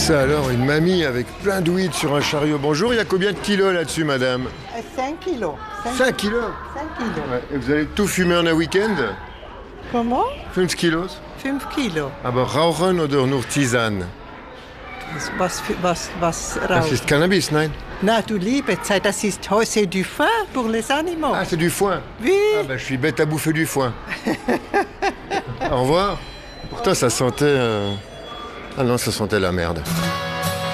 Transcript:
ça alors, une mamie avec plein de weed sur un chariot. Bonjour, il y a combien de kilos là-dessus, madame? 5 kilos. 5 kilos? 5 kilos. Ouais. Et vous allez tout fumer en un week-end? Comment? 5 kilos? 5 Kilo. Aber rauchen oder nur Tisane? Was Das raucht? ist Cannabis, nein? Na, du liebe Zeit, c'est du foin pour les animaux. Ah, c'est du foin? Oui. Ah, ben, je suis bête à bouffer du foin. Au revoir. Pourtant, ça sentait... Ah non, ça sentait la merde.